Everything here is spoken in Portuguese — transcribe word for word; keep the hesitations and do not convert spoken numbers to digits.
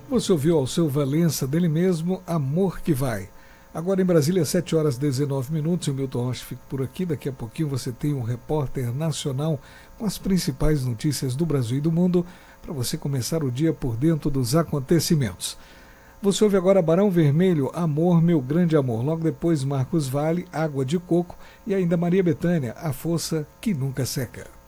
Você ouviu Alceu Valença, dele mesmo, Amor que Vai. Agora em Brasília, sete horas e dezenove minutos, o Milton Rocha fica por aqui. Daqui a pouquinho você tem um repórter nacional com as principais notícias do Brasil e do mundo para você começar o dia por dentro dos acontecimentos. Você ouve agora Barão Vermelho, Amor, Meu Grande Amor. Logo depois, Marcos Valle, Água de Coco e ainda Maria Bethânia, A Força que Nunca Seca.